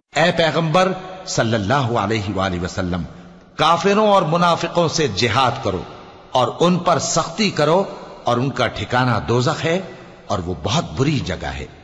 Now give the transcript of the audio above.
ए पैगंबर सल्लल्लाहु अलैहि वसल्लम, काफिरों और मुनाफिकों से जिहाद करो और उन पर सख्ती करो, और उनका ठिकाना दोजख है और वो बहुत बुरी जगह है।